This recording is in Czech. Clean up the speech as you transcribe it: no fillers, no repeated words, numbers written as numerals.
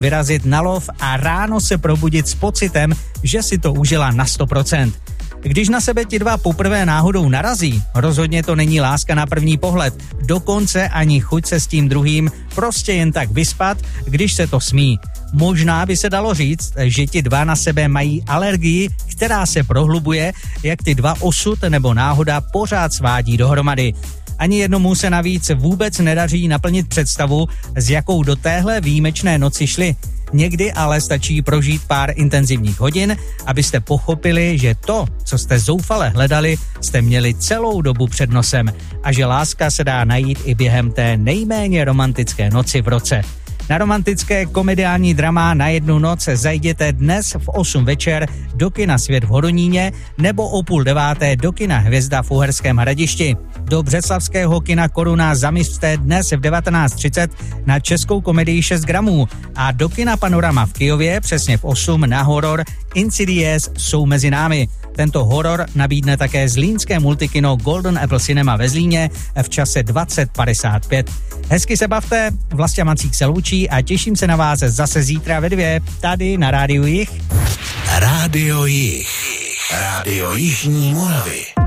vyrazit na lov a ráno se probudit s pocitem, že si to užila na 100%. Když na sebe ti dva poprvé náhodou narazí, rozhodně to není láska na první pohled, dokonce ani chuť se s tím druhým prostě jen tak vyspat, když se to smí. Možná by se dalo říct, že ti dva na sebe mají alergii, která se prohlubuje, jak ty dva osud nebo náhoda pořád svádí dohromady. Ani jednomu se navíc vůbec nedaří naplnit představu, s jakou do téhle výjimečné noci šli. Někdy ale stačí prožít pár intenzivních hodin, abyste pochopili, že to, co jste zoufale hledali, jste měli celou dobu před nosem a že láska se dá najít i během té nejméně romantické noci v roce. Na romantické komediální drama Na jednu noc zajděte dnes v 8 večer do kina Svět v Hodoníně nebo o 8:30 do kina Hvězda v Uherském Hradišti. Do břeclavského kina Koruna zamířte dnes v 19:30 na českou komedii 6 gramů a do kina Panorama v Kyjově přesně v 8 na horor Insidious Jsou mezi námi. Tento horor nabídne také zlínské multikino Golden Apple Cinema ve Zlíně v čase 20:55. Hezky se bavte, Vlastě Macík se loučí a těším se na vás zase zítra ve 2 tady na Rádiu Jih. Rádio Jih. Rádio Jižní Moravy.